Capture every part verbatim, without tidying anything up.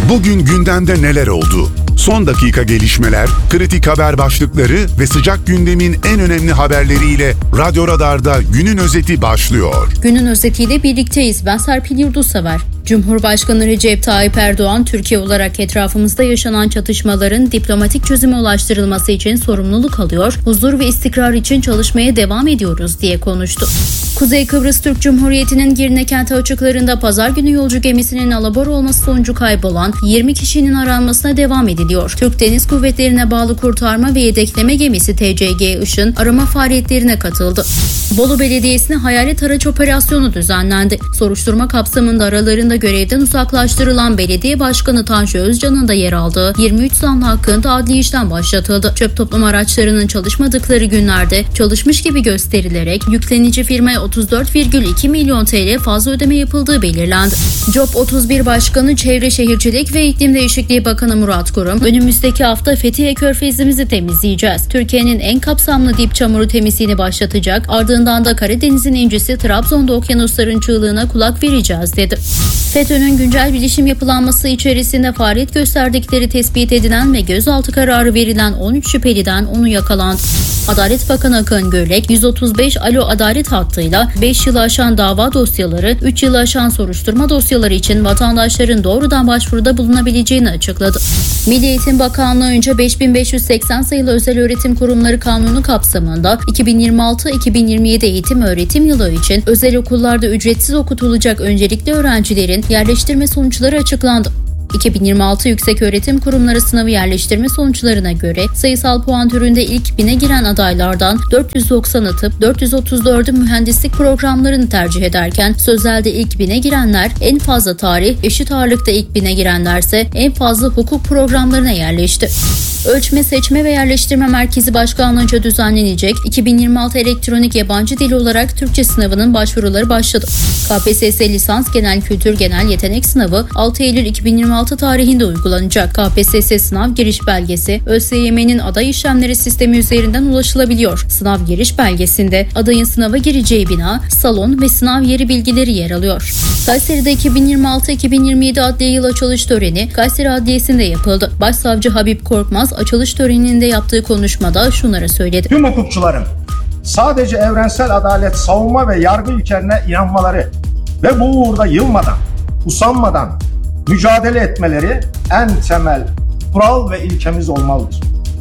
Bugün gündemde neler oldu? Son dakika gelişmeler, kritik haber başlıkları ve sıcak gündemin en önemli haberleriyle Radyo Radar'da günün özeti başlıyor. Günün özetiyle birlikteyiz. Ben Serpil Yurdusever. Cumhurbaşkanı Recep Tayyip Erdoğan, Türkiye olarak etrafımızda yaşanan çatışmaların diplomatik çözüme ulaştırılması için sorumluluk alıyor, huzur ve istikrar için çalışmaya devam ediyoruz diye konuştu. Kuzey Kıbrıs Türk Cumhuriyeti'nin Girne kenti açıklarında pazar günü yolcu gemisinin alabor olması sonucu kaybolan yirmi kişinin aranmasına devam ediliyor. Türk Deniz Kuvvetleri'ne bağlı kurtarma ve yedekleme gemisi T C G Işın arama faaliyetlerine katıldı. Bolu Belediyesi'ne hayalet araç operasyonu düzenlendi. Soruşturma kapsamında aralarında görevden uzaklaştırılan Belediye Başkanı Tanju Özcan'ın da yer aldığı yirmi üç zanlı hakkında adli işlem başlatıldı. Çöp toplama araçlarının çalışmadıkları günlerde çalışmış gibi gösterilerek yüklenici firmaya otuz dört virgül iki milyon T L fazla ödeme yapıldığı belirlendi. COP otuz bir Başkanı Çevre Şehircilik ve İklim Değişikliği Bakanı Murat Kurum, önümüzdeki hafta Fethiye Körfezi'mizi temizleyeceğiz. Türkiye'nin en kapsamlı dip çamuru temizliğini başlatacak, ardından da Karadeniz'in incisi Trabzon'da okyanusların çığlığına kulak vereceğiz dedi. FETÖ'nün güncel bilişim yapılanması içerisinde faaliyet gösterdikleri tespit edilen ve gözaltı kararı verilen on üç şüpheliden onu yakalandı. Adalet Bakanı Akın Gürlek, yüz otuz beş Alo Adalet hattıyla beş yılı aşan dava dosyaları, üç yılı aşan soruşturma dosyaları için vatandaşların doğrudan başvuruda bulunabileceğini açıkladı. Milli Eğitim Bakanlığı önce beş bin beş yüz seksen sayılı Özel Öğretim Kurumları Kanunu kapsamında iki bin yirmi altı iki bin yirmi yedi eğitim öğretim yılı için özel okullarda ücretsiz okutulacak öncelikli öğrencilerin yerleştirme sonuçları açıklandı. iki bin yirmi altı Yükseköğretim Kurumları Sınavı yerleştirme sonuçlarına göre sayısal puan türünde ilk bine giren adaylardan dört yüz doksanı tıp, dört yüz otuz dördü mühendislik programlarını tercih ederken sözelde ilk bine girenler en fazla tarih, eşit ağırlıkta ilk bine girenlerse en fazla hukuk programlarına yerleşti. Ölçme, Seçme ve Yerleştirme Merkezi Başkanlığı'nca düzenlenecek iki bin yirmi altı elektronik yabancı dili olarak Türkçe sınavının başvuruları başladı. K P S S Lisans Genel Kültür Genel Yetenek Sınavı altı Eylül iki bin yirmi altı tarihinde uygulanacak. K P S S sınav giriş belgesi Ö S Y M'nin aday işlemleri sistemi üzerinden ulaşılabiliyor. Sınav giriş belgesinde adayın sınava gireceği bina, salon ve sınav yeri bilgileri yer alıyor. Kayseri'de iki bin yirmi altı iki bin yirmi yedi adliye yıl açılış töreni Kayseri Adliyesi'nde yapıldı. Başsavcı Habib Korkmaz açılış töreninde yaptığı konuşmada şunları söyledi. Tüm hukukçuların sadece evrensel adalet, savunma ve yargı ilkelerine inanmaları ve bu uğurda yılmadan, usanmadan mücadele etmeleri en temel kural ve ilkemiz olmalıdır.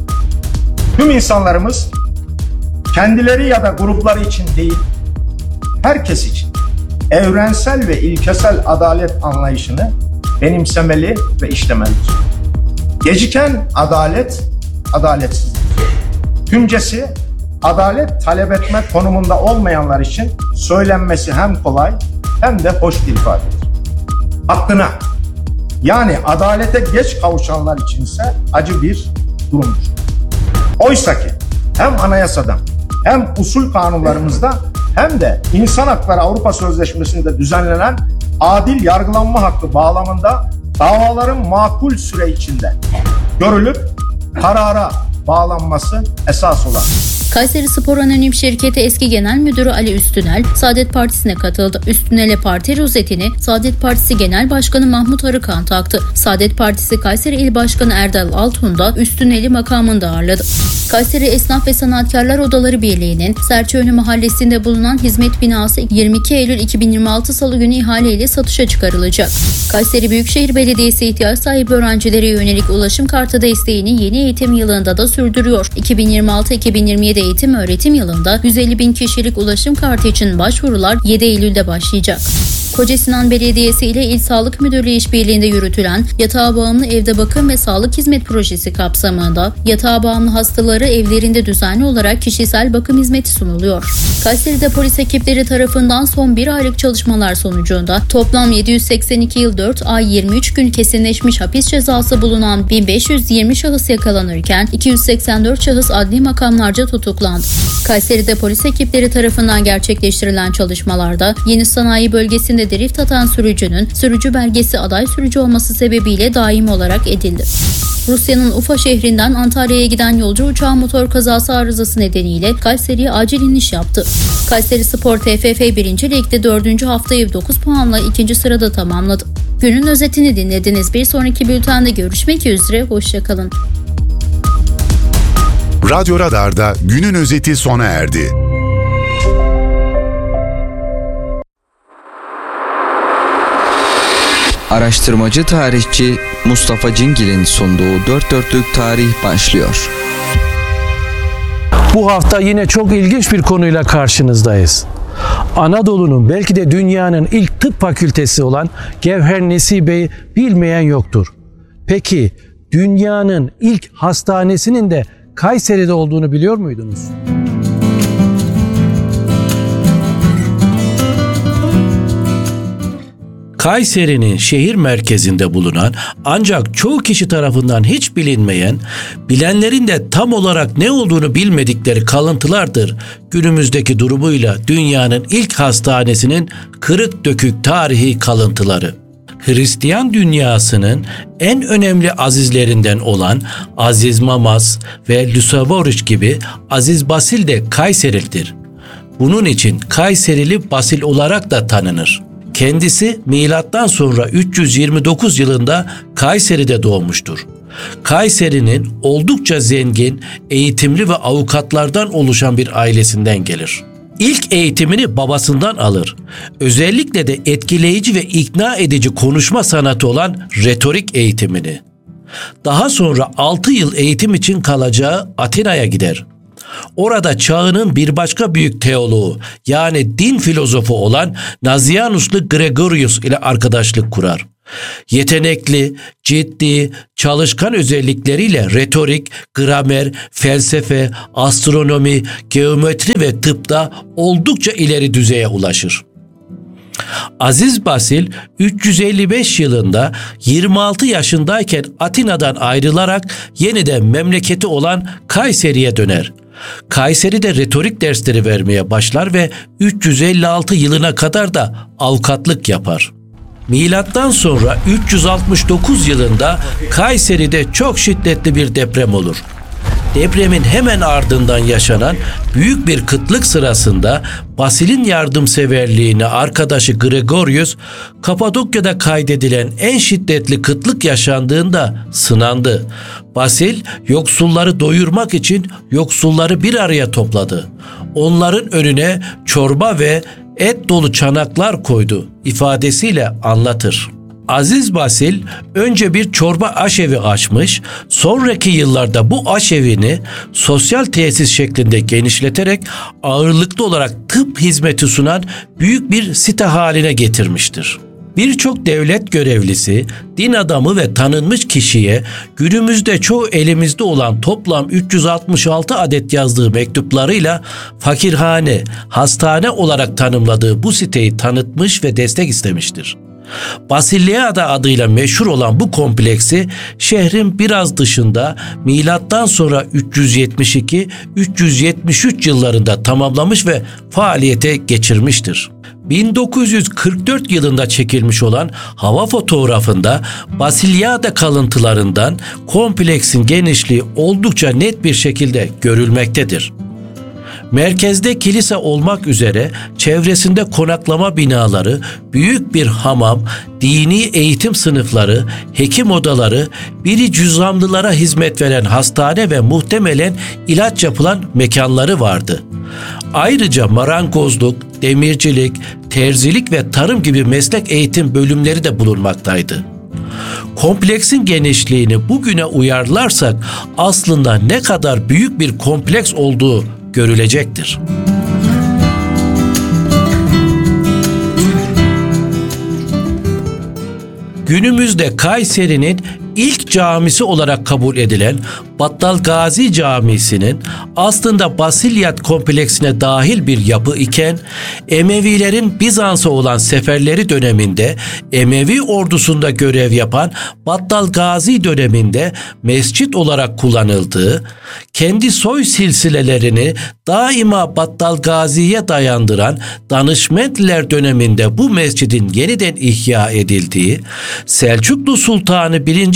Tüm insanlarımız kendileri ya da grupları için değil, herkes için evrensel ve ilkesel adalet anlayışını benimsemeli ve işlemelidir. Geciken adalet, adaletsizlik. Tümcesi, adalet talep etme konumunda olmayanlar için söylenmesi hem kolay hem de hoş bir ifadedir. Hakkına, yani adalete geç kavuşanlar içinse acı bir durumdur. Oysa ki hem anayasadan hem usul kanunlarımızda hem de İnsan Hakları Avrupa Sözleşmesi'nde düzenlenen adil yargılanma hakkı bağlamında davaların makul süre içinde görülüp karara bağlanması esas olan. Kayseri Spor Anonim Şirketi eski genel müdürü Ali Üstünel, Saadet Partisi'ne katıldı. Üstünel'e parti rozetini Saadet Partisi Genel Başkanı Mahmut Arıkan taktı. Saadet Partisi Kayseri İl Başkanı Erdal Altun da Üstünel'i makamında ağırladı. Kayseri Esnaf ve Sanatkarlar Odaları Birliği'nin Serçeönü Mahallesi'nde bulunan hizmet binası yirmi iki Eylül iki bin yirmi altı Salı günü ihaleyle satışa çıkarılacak. Kayseri Büyükşehir Belediyesi ihtiyaç sahibi öğrencilere yönelik ulaşım kartı desteğini yeni eğitim yılında da sürdürüyor. iki bin yirmi altı iki bin yirmi yedi eğitim öğretim yılında yüz elli bin kişilik ulaşım kartı için başvurular yedi Eylül'de başlayacak. Kocasinan Belediyesi ile İl Sağlık Müdürlüğü işbirliğinde yürütülen Yatağa Bağımlı Evde Bakım ve Sağlık Hizmet Projesi kapsamında yatağa bağımlı hastaları evlerinde düzenli olarak kişisel bakım hizmeti sunuluyor. Kayseri'de polis ekipleri tarafından son bir aylık çalışmalar sonucunda toplam yedi yüz seksen iki yıl dört ay yirmi üç gün kesinleşmiş hapis cezası bulunan bin beş yüz yirmi şahıs yakalanırken iki yüz seksen dört şahıs adli makamlarca tutuklandı. Kayseri'de polis ekipleri tarafından gerçekleştirilen çalışmalarda Yeni Sanayi Bölgesi'nde drift atan sürücünün sürücü belgesi aday sürücü olması sebebiyle daimi olarak edildi. Rusya'nın Ufa şehrinden Antalya'ya giden yolcu uçağı motor kazası arızası nedeniyle Kayseri'ye acil iniş yaptı. Kayseri Spor T F F birinci Lig'de dördüncü haftayı dokuz puanla ikinci sırada tamamladı. Günün özetini dinlediniz. Bir sonraki bültende görüşmek üzere. Hoşçakalın. Radyo Radar'da günün özeti sona erdi. Araştırmacı tarihçi Mustafa Cingil'in sunduğu Dört Dörtlük Tarih başlıyor. Bu hafta yine çok ilginç bir konuyla karşınızdayız. Anadolu'nun belki de dünyanın ilk tıp fakültesi olan Gevher Nesibe'yi bilmeyen yoktur. Peki dünyanın ilk hastanesinin de Kayseri'de olduğunu biliyor muydunuz? Kayseri'nin şehir merkezinde bulunan ancak çoğu kişi tarafından hiç bilinmeyen, bilenlerin de tam olarak ne olduğunu bilmedikleri kalıntılardır günümüzdeki durumuyla dünyanın ilk hastanesinin kırık dökük tarihi kalıntıları. Hristiyan dünyasının en önemli azizlerinden olan Aziz Mamaz ve Lusavoriç gibi Aziz Basil de Kayserilidir. Bunun için Kayserili Basil olarak da tanınır. Kendisi milattan sonra üç yüz yirmi dokuz yılında Kayseri'de doğmuştur. Kayseri'nin oldukça zengin, eğitimli ve avukatlardan oluşan bir ailesinden gelir. İlk eğitimini babasından alır. Özellikle de etkileyici ve ikna edici konuşma sanatı olan retorik eğitimini. Daha sonra altı yıl eğitim için kalacağı Atina'ya gider. Orada çağının bir başka büyük teoloğu yani din filozofu olan Nazianzuslu Gregorius ile arkadaşlık kurar. Yetenekli, ciddi, çalışkan özellikleriyle retorik, gramer, felsefe, astronomi, geometri ve tıpta oldukça ileri düzeye ulaşır. Aziz Basil üç yüz elli beş yılında yirmi altı yaşındayken Atina'dan ayrılarak yeniden memleketi olan Kayseri'ye döner. Kayseri'de retorik dersleri vermeye başlar ve üç yüz elli altı yılına kadar da avukatlık yapar. Milattan sonra üç yüz altmış dokuz yılında Kayseri'de çok şiddetli bir deprem olur. Depremin hemen ardından yaşanan büyük bir kıtlık sırasında Basil'in yardımseverliğine arkadaşı Gregorius, Kapadokya'da kaydedilen en şiddetli kıtlık yaşandığında sınandı. Basil, yoksulları doyurmak için yoksulları bir araya topladı. Onların önüne çorba ve et dolu çanaklar koydu ifadesiyle anlatır. Aziz Basil önce bir çorba aşevi açmış, sonraki yıllarda bu aşevini sosyal tesis şeklinde genişleterek ağırlıklı olarak tıp hizmeti sunan büyük bir site haline getirmiştir. Birçok devlet görevlisi, din adamı ve tanınmış kişiye günümüzde çoğu elimizde olan toplam üç yüz altmış altı adet yazdığı mektuplarıyla fakirhane, hastane olarak tanımladığı bu siteyi tanıtmış ve destek istemiştir. Basilliada adıyla meşhur olan bu kompleksi şehrin biraz dışında milattan sonra üç yüz yetmiş iki üç yüz yetmiş üç yıllarında tamamlamış ve faaliyete geçirmiştir. bin dokuz yüz kırk dört yılında çekilmiş olan hava fotoğrafında Basilliada kalıntılarından kompleksin genişliği oldukça net bir şekilde görülmektedir. Merkezde kilise olmak üzere çevresinde konaklama binaları, büyük bir hamam, dini eğitim sınıfları, hekim odaları, biri cüzzamlılara hizmet veren hastane ve muhtemelen ilaç yapılan mekanları vardı. Ayrıca marangozluk, demircilik, terzilik ve tarım gibi meslek eğitim bölümleri de bulunmaktaydı. Kompleksin genişliğini bugüne uyarlarsak aslında ne kadar büyük bir kompleks olduğu görülecektir. Günümüzde Kayseri'nin ilk camisi olarak kabul edilen Battal Gazi Camisi'nin aslında Basilyat kompleksine dahil bir yapı iken Emevilerin Bizans'a olan seferleri döneminde Emevi ordusunda görev yapan Battal Gazi döneminde mescit olarak kullanıldığı, kendi soy silsilelerini daima Battal Gazi'ye dayandıran Danışmentliler döneminde bu mescidin yeniden ihya edildiği, Selçuklu Sultanı birinci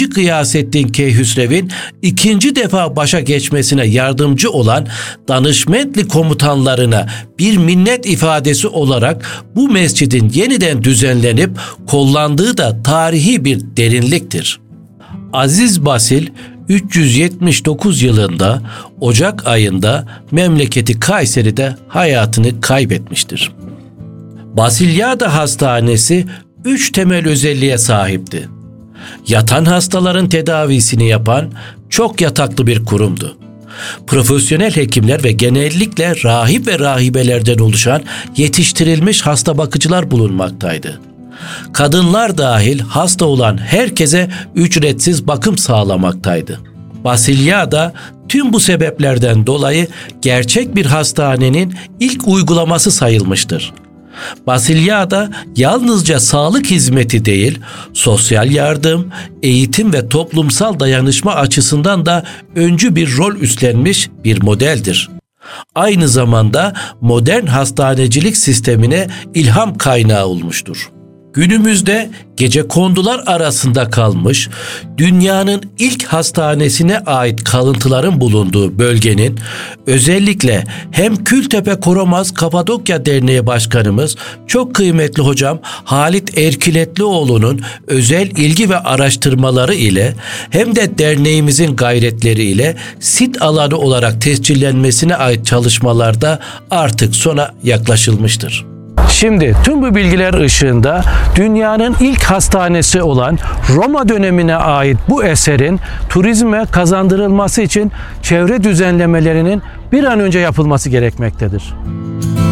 ikinci. Gıyasettin Keyhüsrev'in ikinci defa başa geçmesine yardımcı olan Danışmentli komutanlarına bir minnet ifadesi olarak bu mescidin yeniden düzenlenip kullandığı da tarihi bir derinliktir. Aziz Basil üç yüz yetmiş dokuz yılında Ocak ayında memleketi Kayseri'de hayatını kaybetmiştir. Basilyada Hastanesi üç temel özelliğe sahipti. Yatan hastaların tedavisini yapan çok yataklı bir kurumdu. Profesyonel hekimler ve genellikle rahip ve rahibelerden oluşan yetiştirilmiş hasta bakıcılar bulunmaktaydı. Kadınlar dahil hasta olan herkese ücretsiz bakım sağlamaktaydı. Basilyada tüm bu sebeplerden dolayı gerçek bir hastanenin ilk uygulaması sayılmıştır. Basilyada yalnızca sağlık hizmeti değil, sosyal yardım, eğitim ve toplumsal dayanışma açısından da öncü bir rol üstlenmiş bir modeldir. Aynı zamanda modern hastanecilik sistemine ilham kaynağı olmuştur. Günümüzde gecekondular arasında kalmış, dünyanın ilk hastanesine ait kalıntıların bulunduğu bölgenin özellikle hem Kültepe Koromaz Kapadokya Derneği Başkanımız çok kıymetli hocam Halit Erkiletlioğlu'nun özel ilgi ve araştırmaları ile hem de derneğimizin gayretleri ile sit alanı olarak tescillenmesine ait çalışmalarda artık sona yaklaşılmıştır. Şimdi tüm bu bilgiler ışığında dünyanın ilk hastanesi olan Roma dönemine ait bu eserin turizme kazandırılması için çevre düzenlemelerinin bir an önce yapılması gerekmektedir.